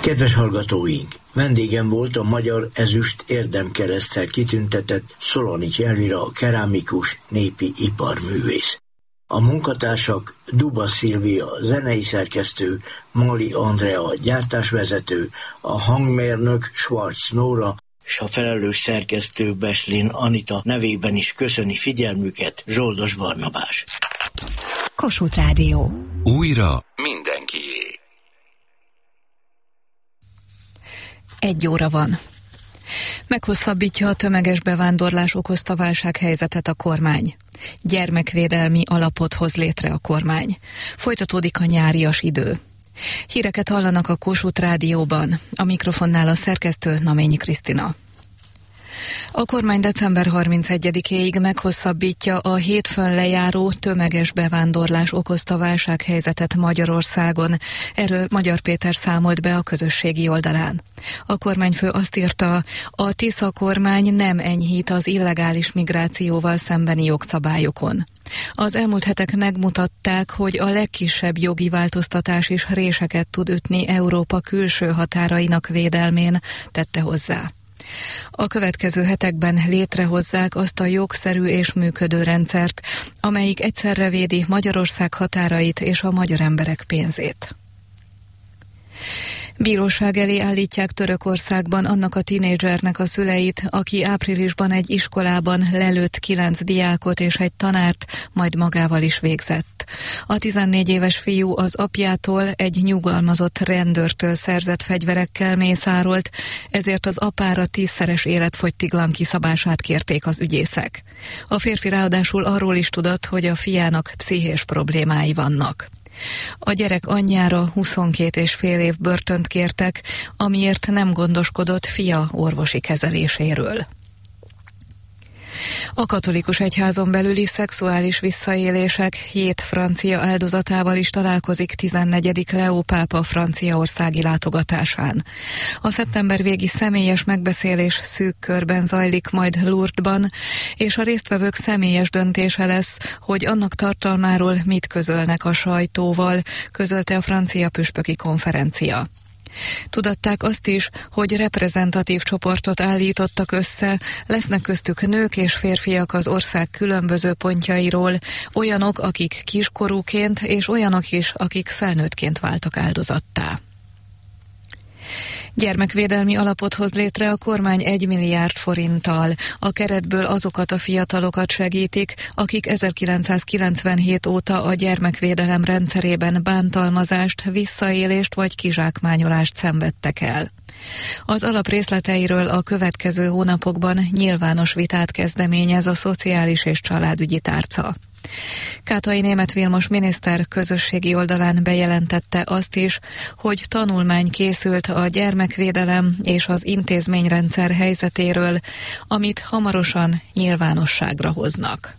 Kedves hallgatóink! Vendégem volt a Magyar Ezüst Érdemkereszttel kitüntetett Szolonics Elvira, kerámikus, népi iparművész. A munkatársak Duba Szilvia, zenei szerkesztő, Mali Andrea, gyártásvezető, a hangmérnök Schwarz Nóra, és a felelős szerkesztő Beslin Anita nevében is köszöni figyelmüket Zsoldos Barnabás. Kossuth Rádió. Újra mindenkié. 1 óra van. Meghosszabbítja a tömeges bevándorlás okozta válsághelyzetet a kormány. Gyermekvédelmi alapot hoz létre a kormány. Folytatódik a nyárias idő. Híreket hallanak a Kossuth Rádióban. A mikrofonnál a szerkesztő Naményi Krisztina. A kormány december 31-éig meghosszabbítja a hétfőn lejáró tömeges bevándorlás okozta válsághelyzetet Magyarországon. Erről Magyar Péter számolt be a közösségi oldalán. A kormányfő azt írta, a Tisza kormány nem enyhít az illegális migrációval szembeni jogszabályokon. Az elmúlt hetek megmutatták, hogy a legkisebb jogi változtatás is réseket tud ütni Európa külső határainak védelmén, tette hozzá. A következő hetekben létrehozzák azt a jogszerű és működő rendszert, amelyik egyszerre védi Magyarország határait és a magyar emberek pénzét. Bíróság elé állítják Törökországban annak a tinédzsernek a szüleit, aki áprilisban egy iskolában lelőtt 9 diákot és egy tanárt, majd magával is végzett. A 14 éves fiú az apjától, egy nyugalmazott rendőrtől szerzett fegyverekkel mészárolt, ezért az apára 10-szeres életfogytiglan kiszabását kérték az ügyészek. A férfi ráadásul arról is tudott, hogy a fiának pszichés problémái vannak. A gyerek anyjára 22,5 év börtönt kértek, amiért nem gondoskodott fia orvosi kezeléséről. A katolikus egyházon belüli szexuális visszaélések 7 francia áldozatával is találkozik 14. Leó pápa franciaországi látogatásán. A szeptember végi személyes megbeszélés szűk körben zajlik majd Lourdesban, és a résztvevők személyes döntése lesz, hogy annak tartalmáról mit közölnek a sajtóval, közölte a francia püspöki konferencia. Tudatták azt is, hogy reprezentatív csoportot állítottak össze, lesznek köztük nők és férfiak az ország különböző pontjairól, olyanok, akik kiskorúként, és olyanok is, akik felnőttként váltak áldozattá. Gyermekvédelmi alapot hoz létre a kormány 1 milliárd forinttal. A keretből azokat a fiatalokat segítik, akik 1997 óta a gyermekvédelem rendszerében bántalmazást, visszaélést vagy kizsákmányolást szenvedtek el. Az alap részleteiről a következő hónapokban nyilvános vitát kezdeményez a Szociális és Családügyi Tárca. Kátai Németh Vilmos miniszter közösségi oldalán bejelentette azt is, hogy tanulmány készült a gyermekvédelem és az intézményrendszer helyzetéről, amit hamarosan nyilvánosságra hoznak.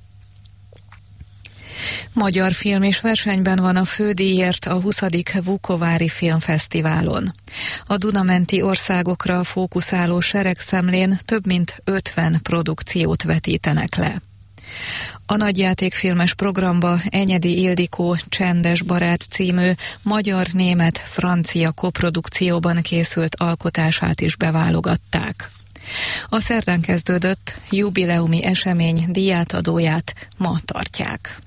Magyar film is versenyben van a fődíjért a 20. Vukovári Filmfesztiválon. A Duna-menti országokra fókuszáló seregszemlén több mint 50 produkciót vetítenek le. A nagyjátékfilmes programba Enyedi Ildikó Csendes barát című magyar-német-francia koprodukcióban készült alkotását is beválogatták. A szerdán kezdődött jubileumi esemény díjátadóját ma tartják.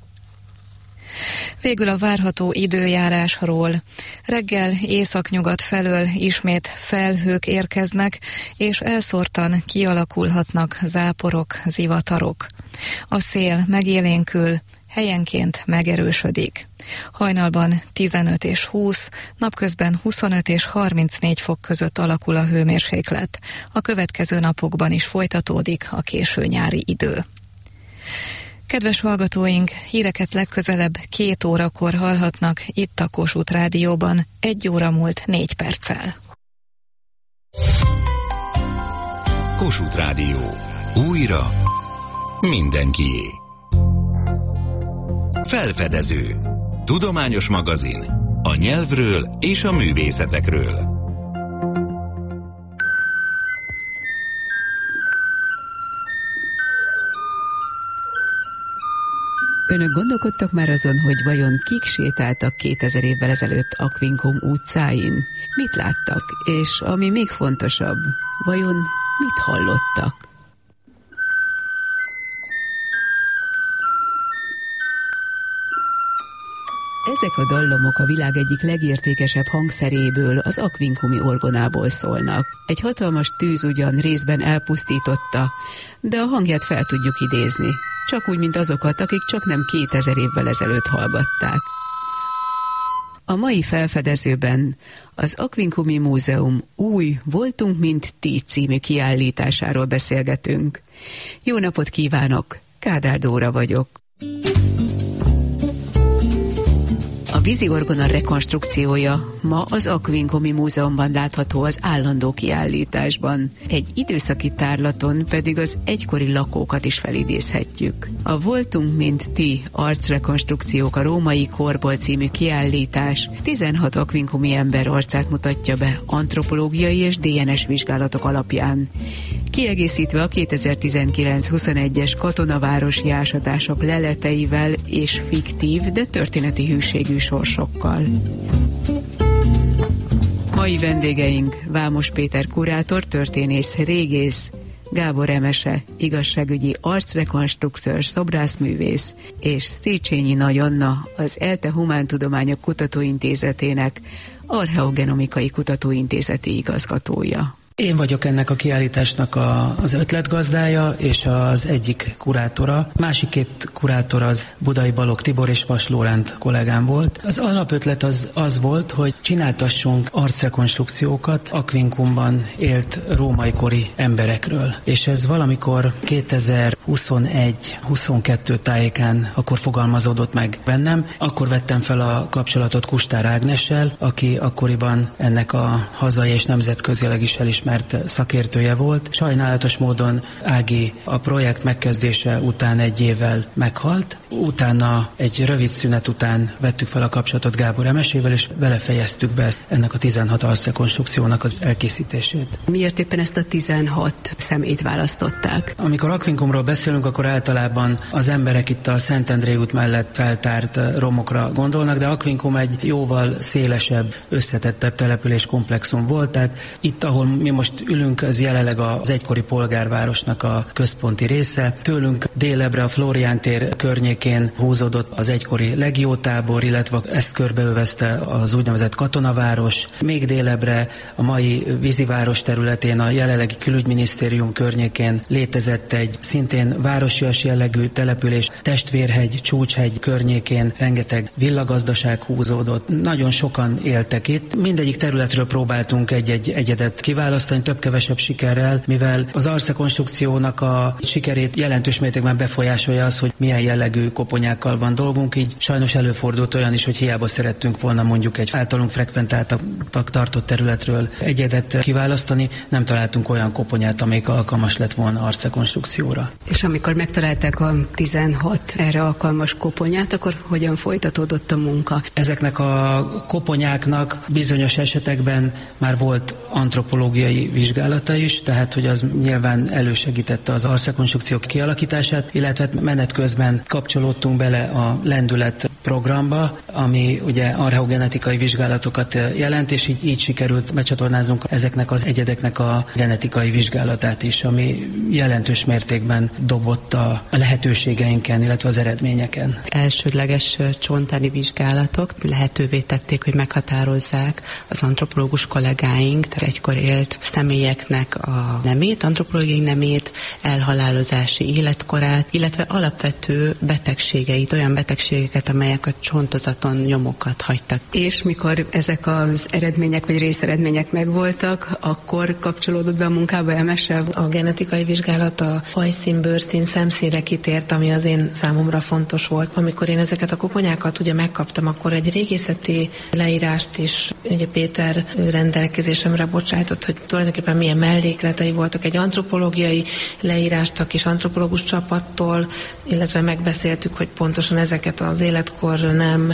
Végül a várható időjárásról. Reggel északnyugat felől ismét felhők érkeznek, és elszórtan kialakulhatnak záporok, zivatarok. A szél megélénkül, helyenként megerősödik. Hajnalban 15 és 20, napközben 25 és 34 fok között alakul a hőmérséklet. A következő napokban is folytatódik a késő nyári idő. Kedves hallgatóink, híreket legközelebb 2 órakor hallhatnak itt a Kossuth Rádióban, 1 óra múlt 4 perccel. Kossuth Rádió. Újra mindenkié. Felfedező. Tudományos magazin. A nyelvről és a művészetekről. Önök gondolkodtak már azon, hogy vajon kik sétáltak 2000 évvel ezelőtt Aquincum utcáin? Mit láttak? És ami még fontosabb, vajon mit hallottak? Ezek a dallamok a világ egyik legértékesebb hangszeréből, az aquincumi orgonából szólnak. Egy hatalmas tűz ugyan részben elpusztította, de a hangját fel tudjuk idézni, csak úgy, mint azokat, akik csak nem 2000 évvel ezelőtt hallgatták. A mai felfedezőben az Aquincumi Múzeum új Voltunk, mint ti című kiállításáról beszélgetünk. Jó napot kívánok! Kádár Dóra vagyok. A víziorgona rekonstrukciója ma az Aquincumi Múzeumban látható az állandó kiállításban. Egy időszaki tárlaton pedig az egykori lakókat is felidézhetjük. A Voltunk, mint ti arcrekonstrukciók a római korból című kiállítás 16 aquincumi ember arcát mutatja be antropológiai és DNS vizsgálatok alapján, kiegészítve a 2019-21-es katonavárosi ásatások leleteivel és fiktív, de történeti hűségű sorsokkal. Mai vendégeink Vámos Péter kurátor, történész, régész, Gábor Emese, igazságügyi arcrekonstruktőr, szobrászművész, és Széchenyi Nagy Anna, az ELTE Humántudományok Kutatóintézetének archeogenomikai kutatóintézeti igazgatója. Én vagyok ennek a kiállításnak az ötletgazdája és az egyik kurátora. Másik két kurátor az Budai Balogh Tibor és Vas Lóránt kollégám volt. Az alapötlet az volt, hogy csináltassunk arcrekonstrukciókat Aquincumban élt római kori emberekről. És ez valamikor 2021-22 tájékán akkor fogalmazódott meg bennem. Akkor vettem fel a kapcsolatot Kustár Ágnessel, aki akkoriban ennek a hazai és nemzetközileg is elismert szakértője volt. Sajnálatos módon Ági a projekt megkezdése után egy évvel meghalt. Utána egy rövid szünet után vettük fel a kapcsolatot Gábor Emesével, és vele fejeztük be ennek a 16 arcrekonstrukciónak az elkészítését. Miért éppen ezt a 16 személyt választották? Amikor Aquincumról beszélünk, akkor általában az emberek itt a Szentendrei út mellett feltárt romokra gondolnak, de Aquincum egy jóval szélesebb, összetettebb településkomplexum volt, tehát itt, ahol mi most ülünk, az jelenleg az egykori polgárvárosnak a központi része. Tőlünk délebbre a Flórián tér környékén húzódott az egykori legiótábor, illetve ezt körbeövezte az úgynevezett katonaváros. Még délebre a mai víziváros területén, a jelenlegi külügyminisztérium környékén létezett egy szintén városias jellegű település, Testvérhegy, Csúcshegy környékén rengeteg villagazdaság húzódott. Nagyon sokan éltek itt. Mindegyik területről próbáltunk egy egyedet kiválasztani, több-kevesebb sikerrel, mivel az arcrekonstrukciónak a sikerét jelentős mértékben befolyásolja az, hogy milyen jellegű koponyákkal van dolgunk, így sajnos előfordult olyan is, hogy hiába szerettünk volna mondjuk egy általunk frekventáltak tartott területről egyedet kiválasztani, nem találtunk olyan koponyát, amelyik alkalmas lett volna arcrekonstrukcióra. És amikor megtalálták a 16 erre alkalmas koponyát, akkor hogyan folytatódott a munka? Ezeknek a koponyáknak bizonyos esetekben már volt antropológiai vizsgálata is, tehát hogy az nyilván elősegítette az arcrekonstrukciók kialakítását, illetve menet közben kapcsolódtunk bele a Lendület programba, ami ugye archeogenetikai vizsgálatokat jelent, és így sikerült becsatornáznunk ezeknek az egyedeknek a genetikai vizsgálatát is, ami jelentős mértékben dobott a lehetőségeinken, illetve az eredményeken. Elsődleges csontári vizsgálatok lehetővé tették, hogy meghatározzák az antropológus kollégáink, tehát egykor élt személyeknek a nemét, antropológiai nemét, elhalálozási életkorát, illetve alapvető betegségeit, olyan betegségeket, amelyek a csontozaton nyomokat hagytak. És mikor ezek az eredmények vagy részeredmények megvoltak, akkor kapcsolódott be a munkába Emese? A genetikai vizsgálat a hajszín, bőrszín, szemszínre kitért, ami az én számomra fontos volt. Amikor én ezeket a koponyákat ugye megkaptam, akkor egy régészeti leírást is ugye Péter rendelkezésemre bocsájtott, hogy tulajdonképpen milyen mellékletei voltak. Egy antropológiai leírást a kis antropológus csapattól, illetve megbeszéltük, hogy pontosan ezeket az életkor életkor, nem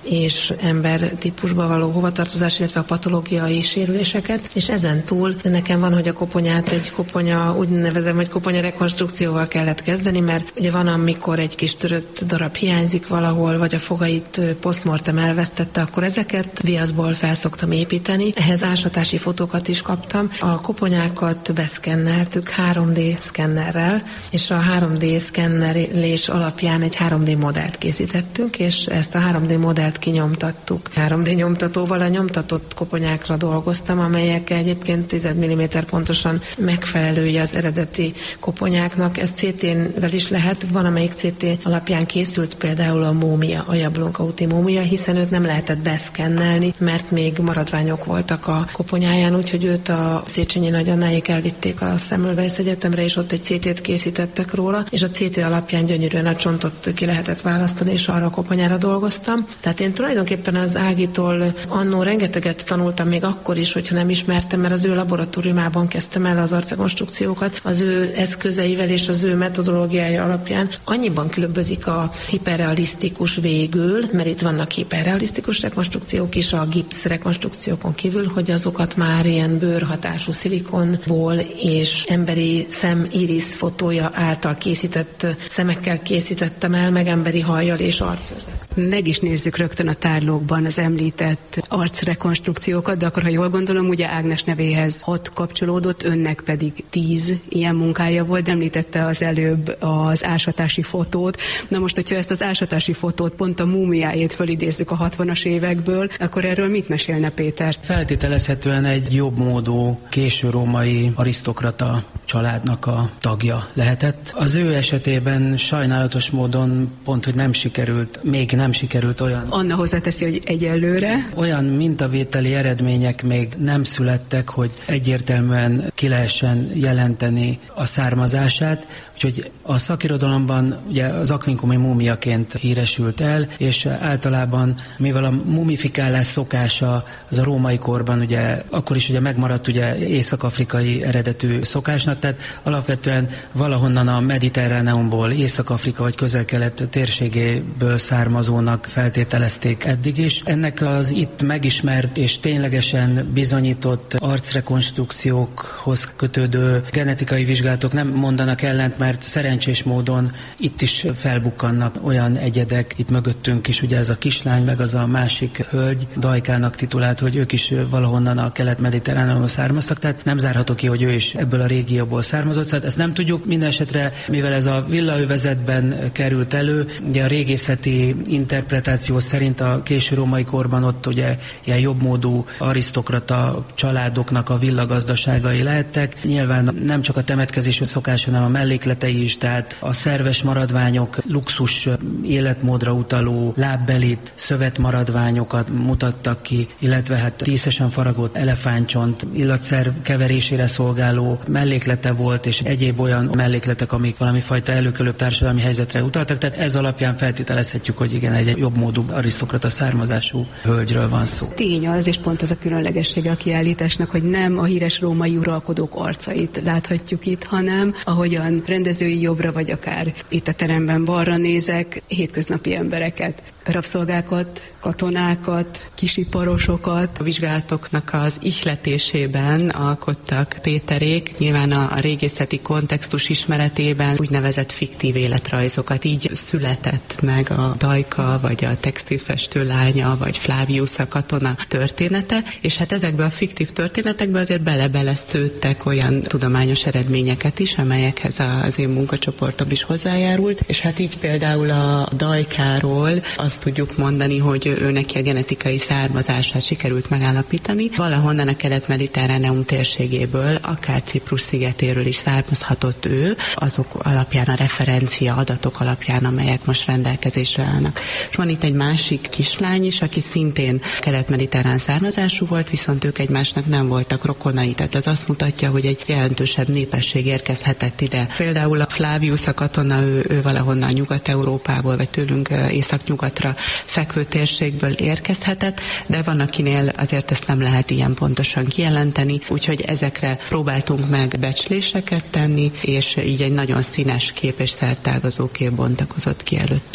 és ember típusba való hovatartozás, illetve a patológiai sérüléseket, és ezen túl nekem van, hogy a koponyát egy koponya, úgy nevezem, hogy koponya rekonstrukcióval kellett kezdeni, mert ugye van, amikor egy kis törött darab hiányzik valahol, vagy a fogait posztmortem elvesztette, akkor ezeket viaszból felszoktam építeni. Ehhez ásatási fotókat is kaptam. A koponyákat beszkenneltük 3D szkennerrel, és a 3D szkennelés alapján egy 3D modellt készítettünk, és ezt a 3D modellt kinyomtattuk. 3D nyomtatóval a nyomtatott koponyákra dolgoztam, amelyek egyébként 10 mm pontosan megfelelője az eredeti koponyáknak. Ez CT-vel is lehet, van amelyik CT alapján készült, például a múmia, a Jablonka-úti múmia, hiszen őt nem lehetett beszkennelni, mert még maradványok voltak a koponyáján, úgyhogy őt a Széchenyi nagyannáik elvitték a Semmelweis Egyetemre, és ott egy CT-t készítettek róla, és a CT alapján gyönyörűen a csontot ki lehetett választani, és arra a koponyára dolgoztam. Tehát én tulajdonképpen az Ágitól annó rengeteget tanultam még akkor is, hogyha nem ismertem, mert az ő laboratóriumában kezdtem el az arcrekonstrukciókat, az ő eszközeivel és az ő metodológiája alapján. Annyiban különbözik a hiperrealisztikus végül, mert itt vannak hiperrealisztikus rekonstrukciók is a gipsz rekonstrukciókon kívül, hogy azokat már ilyen bőrhatású szilikonból és emberi szem iris fotója által készített szemekkel készítettem el, meg emberi hajjal és arcőrzet. Meg is nézzük rögtön a tárlókban az említett arcrekonstrukciókat, de akkor, ha jól gondolom, ugye Ágnes nevéhez 6 kapcsolódott, önnek pedig 10 ilyen munkája volt, említette az előbb az ásatási fotót. Na most, hogyha ezt az ásatási fotót pont a múmiájét fölidézzük a 60-as évekből, akkor erről mit mesélne Péter? Feltételezhetően egy jobbmódú, késő római arisztokrata családnak a tagja lehetett. Az ő esetében sajnálatos módon pont, hogy még nem sikerült olyan... Anna hozzáteszi, hogy egyelőre. Olyan mintavételi eredmények még nem születtek, hogy egyértelműen ki lehessen jelenteni a származását, úgyhogy a szakirodalomban ugye az aquincumi múmiaként híresült el, és általában, mivel a mumifikálás szokása az a római korban ugye akkor is ugye megmaradt ugye észak-afrikai eredetű szokásnak, tehát alapvetően valahonnan a Mediterráneumból, Észak-Afrika vagy Közel-Kelet térségéből származónak feltételezték eddig is. Ennek az itt megismert és ténylegesen bizonyított arcrekonstrukciókhoz kötődő genetikai vizsgálatok nem mondanak ellent, mert szerencsés módon itt is felbukkannak olyan egyedek, itt mögöttünk is ugye ez a kislány, meg az a másik hölgy, Dajkának titulált, hogy ők is valahonnan a kelet-mediterráneumból származtak, tehát nem zárható ki, hogy ő is ebből a régióból származott, szóval ezt nem tudjuk, minden esetre, mivel ez a villaövezetben került elő, ugye a régészeti interpretáció szerint a késő római korban ott ugye ilyen jobbmódú arisztokrata családoknak a villagazdaságai lehettek. Nyilván nem csak a temetkezés szokás, hanem a mellékletei is, tehát a szerves maradványok luxus életmódra utaló lábbelit, szövetmaradványokat mutattak ki, illetve hát díszesen faragott elefántcsont, illatszerv keverésére szolgáló melléklete volt, és egyéb olyan mellékletek, amik valami fajta előkelőbb társadalmi helyzetre utaltak, tehát ez alapján feltételezhetjük, hogy igen, egy jobbmódú arisztokrata származású hölgyről van szó. Tény az, és pont az a különlegessége a kiállításnak, hogy nem a híres római uralkodók arcait láthatjuk itt, hanem ahogyan rendezői jobbra, vagy akár itt a teremben balra nézek, hétköznapi embereket, rabszolgákat, katonákat, kisiparosokat. A vizsgálatoknak az ihletésében alkottak Péterék, nyilván a régészeti kontextus ismeretében úgynevezett fiktív életrajzokat. Így született meg a Dajka, vagy a textilfestő lánya, vagy Flavius a katona története, és hát ezekben a fiktív történetekben azért bele-bele szőttek olyan tudományos eredményeket is, amelyekhez az én munkacsoportom is hozzájárult, és hát így például a Dajkáról azt tudjuk mondani, hogy ő neki a genetikai származását sikerült megállapítani. Valahonnan a kelet-mediterráneum térségéből, akár Ciprus szigetéről is származhatott ő, azok alapján, a referencia adatok alapján, amelyek most rendelkezésre állnak. És van itt egy másik kislány is, aki szintén kelet-mediterrán származású volt, viszont ők egymásnak nem voltak rokonai. Tehát ez azt mutatja, hogy egy jelentősebb népesség érkezhetett ide. Például a Flavius a katona, ő valahonnan Nyugat-Európából, vagy tőlünk északnyugatra fekvő térségből érkezhetett, de van, akinél azért ezt nem lehet ilyen pontosan kijelenteni, úgyhogy ezekre próbáltunk meg becsléseket tenni, és így egy nagyon színes kép és szertágazó kép bontakozott ki előttünk.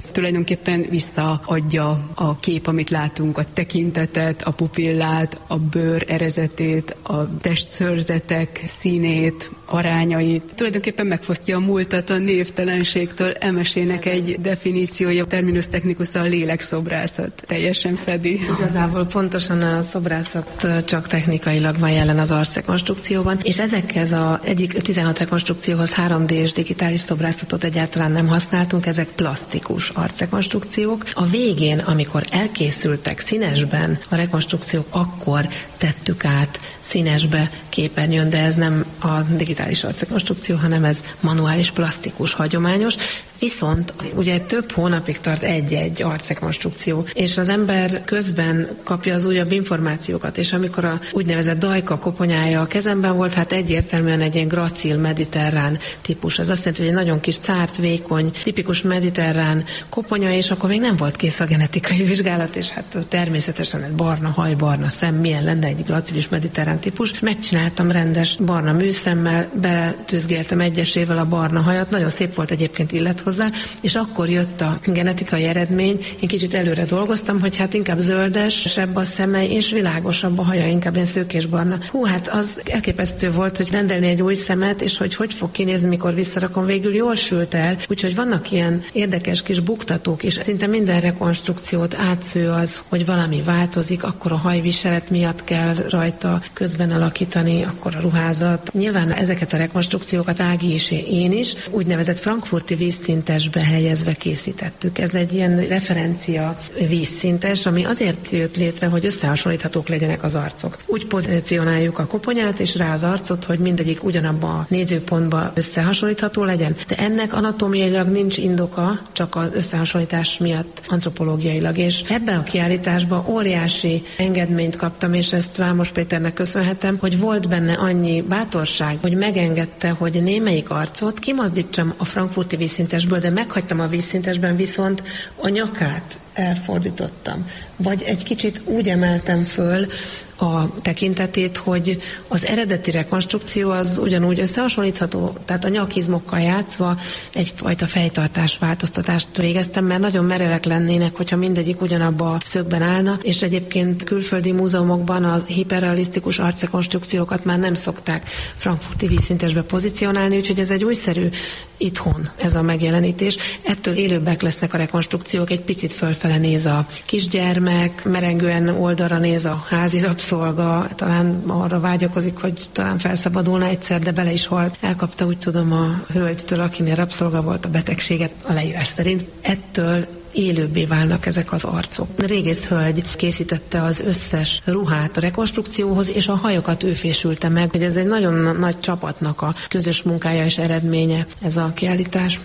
tulajdonképpen visszaadja a kép, amit látunk, a tekintetet, a pupillát, a bőr erezetét, a testszőrzetek színét, arányait. Tulajdonképpen megfosztja a múltat a névtelenségtől. Emesének egy definíciója, terminus technicus a lélekszobrászat teljesen fedi. Igazából pontosan a szobrászat csak technikailag van jelen az arcrekonstrukcióban, és ezekhez egyik 16 rekonstrukcióhoz 3D-s digitális szobrászatot egyáltalán nem használtunk, ezek plastikus arcrekonstrukciók. A végén, amikor elkészültek színesben a rekonstrukciók, akkor tettük át színesbe képernyőn, de ez nem a digitális arcrekonstrukció, hanem ez manuális, plastikus, hagyományos. Viszont ugye több hónapig tart egy-egy arcrekonstrukció, és az ember közben kapja az újabb információkat, és amikor a úgynevezett dajka koponyája a kezemben volt, hát egyértelműen egy ilyen gracil mediterrán típus. Ez azt jelenti, hogy egy nagyon kis cárt, vékony, tipikus mediterrán koponya, és akkor még nem volt kész a genetikai vizsgálat, és hát természetesen egy barna haj, barna szem, milyen lenne egy gracilis mediterrán típus. Megcsináltam rendes barna műszemmel, beletűzgéltem egyesével a barna hajat, nagyon szép volt egyébként illet hozzá, és akkor jött a genetikai eredmény. Én kicsit előre dolgoztam, hogy hát inkább zöldesebb a szeme, és világosabb a haja, inkább ilyen szőkésbarna. Hát az elképesztő volt, hogy rendelni egy új szemet, és hogy fog kinézni, mikor visszarakom, végül jól sült el. Úgyhogy vannak ilyen érdekes kis buktatók, és szinte minden rekonstrukciót átsző az, hogy valami változik, akkor a hajviselet miatt kell rajta közben alakítani, akkor a ruházat. Nyilván ezeket a rekonstrukciókat Ági és én is úgynevezett frankfurti vízszintesbe helyezve készítettük. Ez egy ilyen referencia vízszintes, ami azért jött létre, hogy összehasonlíthatók legyenek az arcok. Úgy pozícionáljuk a koponyát és rá az arcot, hogy mindegyik ugyanabban a nézőpontban összehasonlítható legyen. De ennek anatómiailag nincs indoka, csak az összehasonlítás miatt antropológiailag. És ebben a kiállításban óriási engedményt kaptam, és ezt Vámos Péternek köszönhetem, hogy volt benne annyi bátorság, hogy megengedte, hogy némelyik arcot kimazdítsam a frankfurti vízszintesből, de meghagytam a vízszintesben, viszont a nyakát elfordítottam. Vagy egy kicsit úgy emeltem föl a tekintetét, hogy az eredeti rekonstrukció az ugyanúgy összehasonlítható, tehát a nyakizmokkal játszva egyfajta fejtartás változtatást végeztem, mert nagyon merevek lennének, hogyha mindegyik ugyanabba a szögben állna, és egyébként külföldi múzeumokban a hiperrealisztikus arcrekonstrukciókat már nem szokták frankfurti vízszintesbe pozícionálni, úgyhogy ez egy újszerű itthon ez a megjelenítés. Ettől élőbbek lesznek a rekonstrukciók, egy picit fölfele néz a kisgyermek, merengően oldalra néz a házi rabszolga, talán arra vágyakozik, hogy talán felszabadulna egyszer, de bele is halt. Elkapta, úgy tudom, a hölgytől, akinél rabszolga volt, a betegséget a leírás szerint. Ettől élőbbé válnak ezek az arcok. A régész hölgy készítette az összes ruhát a rekonstrukcióhoz, és a hajokat ő fésülte meg, hogy ez egy nagyon nagy csapatnak a közös munkája és eredménye ez a kiállítás.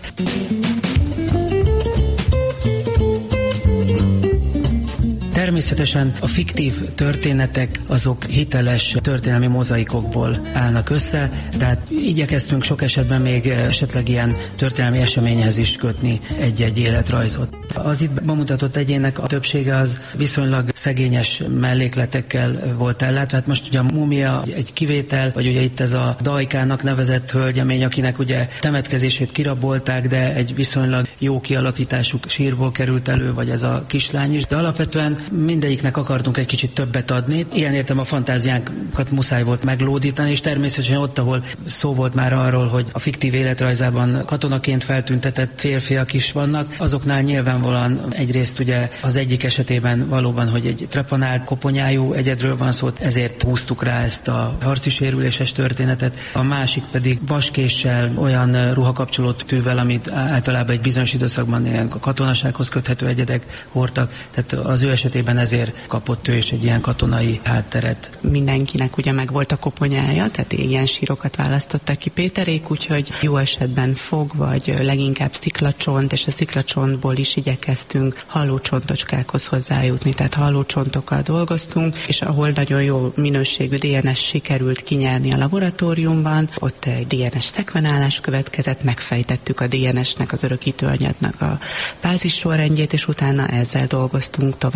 Természetesen a fiktív történetek azok hiteles történelmi mozaikokból állnak össze, tehát igyekeztünk sok esetben még esetleg ilyen történelmi eseményhez is kötni egy-egy életrajzot. Az itt bemutatott egyének a többsége az viszonylag szegényes mellékletekkel volt ellátva. Hát most ugye a mumia egy kivétel, vagy ugye itt ez a Dajkának nevezett hölgyemény, akinek ugye temetkezését kirabolták, de egy viszonylag jó kialakítású sírból került elő, vagy ez a kislány is. De alapvetően mindegyiknek akartunk egy kicsit többet adni. Ilyen értem a fantáziánkat muszáj volt meglódítani, és természetesen ott, ahol szó volt már arról, hogy a fiktív életrajzában katonaként feltüntetett férfiak is vannak, azoknál nyilvánvalóan egyrészt ugye az egyik esetében valóban, hogy egy trepanált koponyájú egyedről van szó, ezért húztuk rá ezt a harci sérüléses történetet. A másik pedig vaskéssel, olyan ruhakapcsolót tűvel, amit általában egy bizonyos időszakban ilyen katonasághoz köthető egyedek hordtak, tehát az ő esetében ezért kapott ő is egy ilyen katonai hátteret. Mindenkinek ugye meg volt a koponyája, tehát ilyen sírokat választottak ki Péterék, úgyhogy jó esetben fog, vagy leginkább sziklacsont, és a sziklacsontból is igyekeztünk hallócsontocskákhoz hozzájutni, tehát hallócsontokkal dolgoztunk, és ahol nagyon jó minőségű DNS sikerült kinyerni a laboratóriumban, ott egy DNS szekvenálás következett, megfejtettük a DNS-nek, az örökítőanyagnak a bázis sorrendjét, és utána ezzel dolgoztunk tovább.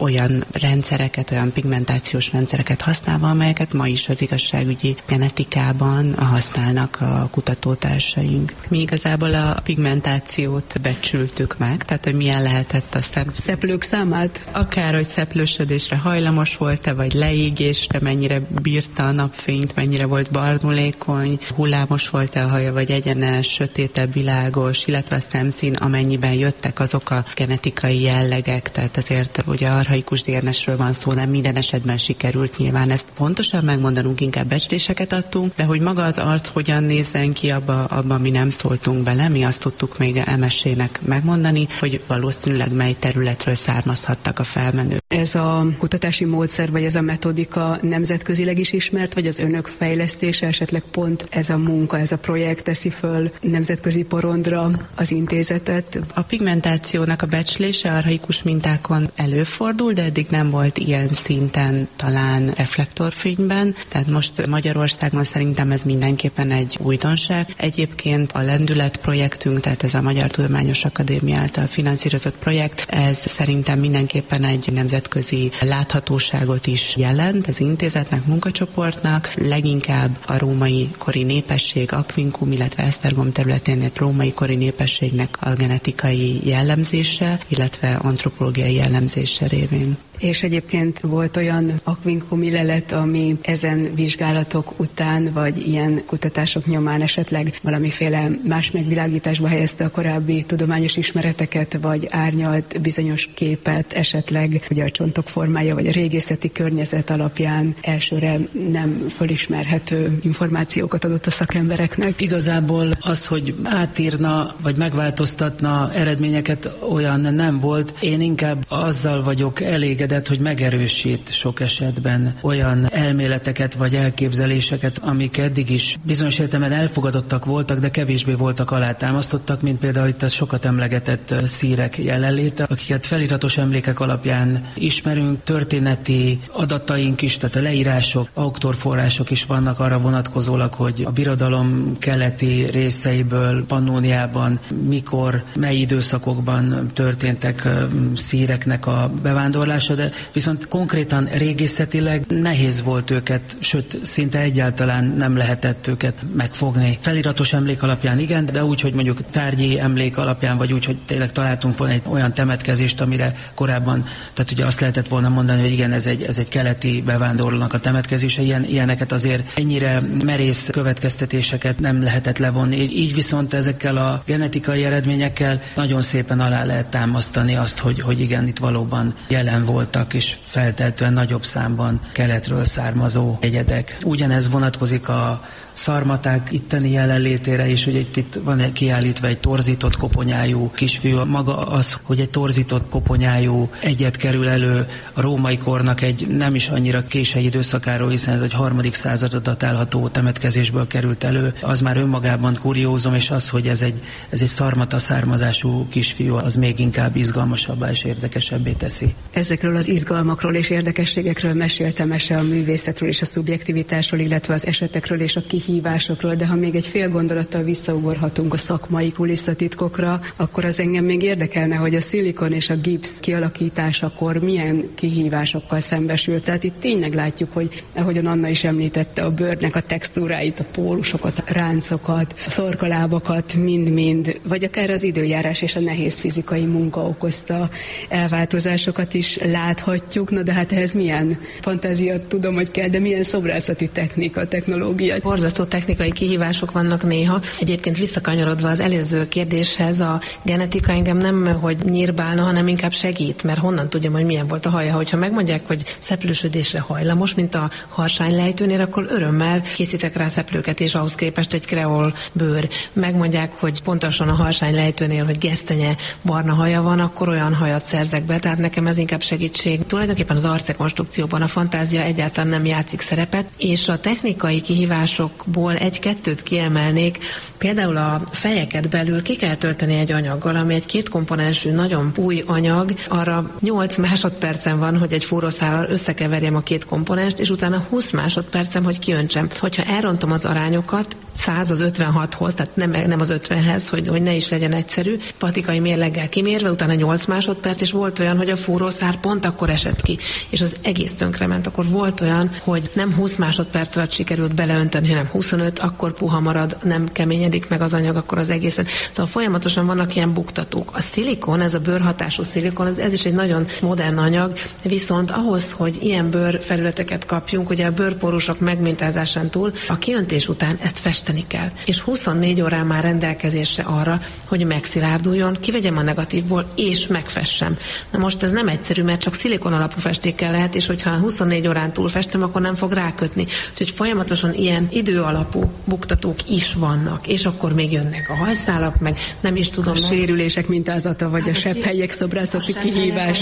olyan rendszereket, olyan pigmentációs rendszereket használva, amelyeket ma is az igazságügyi genetikában használnak a kutatótársaink. Mi igazából a pigmentációt becsültük meg, tehát hogy milyen lehetett a szeplők számát? Akár, hogy szeplősödésre hajlamos volt-e, vagy leégésre, mennyire bírta a napfényt, mennyire volt barnulékony, hullámos volt-e a haja, vagy egyenes, sötétebb, világos, illetve a szemszín, amennyiben jöttek azok a genetikai jellegek, tehát azért ugye archaikus DNS-ről van szó, nem minden esetben sikerült nyilván ezt pontosan megmondanunk, inkább becsléseket adtunk, de hogy maga az arc hogyan nézzen ki, abba mi nem szóltunk bele, mi azt tudtuk még MSZ-nek megmondani, hogy valószínűleg mely területről származhattak a felmenők. Ez a kutatási módszer, vagy ez a metodika nemzetközileg is ismert, vagy az önök fejlesztése, esetleg pont ez a munka, ez a projekt teszi föl nemzetközi porondra az intézetet? A pigmentációnak a becslése archaikus mintákon előfordul, de eddig nem volt ilyen szinten talán reflektorfényben, tehát most Magyarországon szerintem ez mindenképpen egy újdonság. Egyébként a Lendület projektünk, tehát ez a Magyar Tudományos Akadémia által finanszírozott projekt, ez szerintem mindenképpen egy nemzetközi láthatóságot is jelent az intézetnek, munkacsoportnak, leginkább a római kori népesség, Aquincum, illetve Esztergom területén egy római kori népességnek a genetikai jellemzése, illetve antropológiai jellemzése révén. És egyébként volt olyan aquincumi lelet, ami ezen vizsgálatok után, vagy ilyen kutatások nyomán esetleg valamiféle más megvilágításba helyezte a korábbi tudományos ismereteket, vagy árnyalt bizonyos képet, esetleg ugye a csontok formája, vagy a régészeti környezet alapján elsőre nem fölismerhető információkat adott a szakembereknek. Igazából az, hogy átírna, vagy megváltoztatna eredményeket, olyan nem volt. Én inkább azzal vagyok elégedett, hogy megerősít sok esetben olyan elméleteket vagy elképzeléseket, amik eddig is bizonyos értelemben elfogadottak voltak, de kevésbé voltak alátámasztottak, mint például itt a sokat emlegetett szírek jelenléte, akiket feliratos emlékek alapján ismerünk, történeti adataink is, tehát a leírások, auktorforrások is vannak arra vonatkozólag, hogy a birodalom keleti részeiből, Pannóniában mikor, mely időszakokban történtek szíreknek a bevándorlása, de viszont konkrétan régészetileg nehéz volt őket, sőt, szinte egyáltalán nem lehetett őket megfogni. Feliratos emlék alapján igen, de úgy, hogy mondjuk tárgyi emlék alapján, vagy úgy, hogy tényleg találtunk volna egy olyan temetkezést, amire korábban, tehát ugye azt lehetett volna mondani, hogy igen, ez egy keleti bevándorlónak a temetkezése, ilyeneket azért ennyire merész következtetéseket nem lehetett levonni. Így viszont ezekkel a genetikai eredményekkel nagyon szépen alá lehet támasztani azt, hogy igen, itt valóban jelen voltak, és feltehetően nagyobb számban keletről származó egyedek. Ugyanez vonatkozik a szarmaták itteni jelenlétére is, hogy itt van kiállítva egy torzított koponyájú kisfiú. Maga az, hogy egy torzított koponyájú egyed kerül elő a római kornak egy nem is annyira késői időszakáról, hiszen ez egy 3. századra datálható temetkezésből került elő, az már önmagában kuriózum, és az, hogy ez egy szarmata származású kisfiú, az még inkább izgalmasabbá és érdekesebbé teszi. Ezekről az izgalmakról és érdekességekről meséltem a művészetről és a szubjektivitásról, illetve az esetekről és a kihívásokról, de ha még egy fél gondolattal visszaugorhatunk a szakmai kulisszatitkokra, akkor az engem még érdekelne, hogy a szilikon és a gipsz kialakításakor milyen kihívásokkal szembesült. Tehát itt tényleg látjuk, hogy ahogyan Anna is említette, a bőrnek a textúráit, a pólusokat, a ráncokat, a szorkalábakat, mind-mind, vagy akár az időjárás és a nehéz fizikai munka okozta elváltozásokat is láthatjuk. Na de hát ehhez milyen fantázia, tudom, hogy kell, de milyen szobrászati technika, technológia? Borzasztó technikai kihívások vannak néha. Egyébként visszakanyarodva az előző kérdéshez, a genetika engem nem, hogy nyírbálna, hanem inkább segít, mert honnan tudjam, hogy milyen volt a haja. Hogyha megmondják, hogy szeplősödésre hajlamos, mint a harsánylejtőnél, akkor örömmel készítek rá szeplőket, és ahhoz képest egy kreol bőr. Megmondják, hogy pontosan a harsánylejtőnél, hogy gesztenye barna haja van, akkor olyan hajat szerzek be, tehát nekem ez inkább segítség. Tulajdonképpen az arcrekonstrukcióban a fantázia egyáltalán nem játszik szerepet, és a technikai kihívásokból egy-kettőt kiemelnék. Például a fejeket belül ki kell tölteni egy anyaggal, ami egy kétkomponensű, nagyon új anyag. Arra 8 másodpercen van, hogy egy forrószállal összekeverjem a két komponenst, és utána 20 másodpercem, hogy kiöntsem. Hogyha elrontom az arányokat, 100 az 56-hoz, tehát nem az 50-hez, hogy ne is legyen egyszerű. Patikai mérleggel kimérve, utána 8 másodperc, és volt olyan, hogy a fúrószár pont akkor esett ki, és az egész tönkrement. Akkor volt olyan, hogy nem 20 másodperc alatt sikerült beleönteni, hanem 25, akkor puha marad, nem keményedik meg az anyag, akkor az egészet. Szóval folyamatosan vannak ilyen buktatók. A szilikon, ez a bőrhatású szilikon, ez is egy nagyon modern anyag, viszont ahhoz, hogy ilyen bőrfelületeket kapjunk, ugye a bőrpórusok megmintázásán túl, a kiöntés után ezt festeni kell. És 24 órán már rendelkezésre arra, hogy megszilárduljon, kivegyem a negatívból, és megfessem. Na most ez nem egyszerű, mert csak szilikon alapú festékkel lehet, és hogyha 24 órán túl festem, akkor nem fog rákötni. Úgyhogy folyamatosan ilyen idő alapú buktatók is vannak, és akkor még jönnek a hajszálak, meg nem is tudom. A sérülések mintázata, vagy a sebhelyek szobrázati kihívás.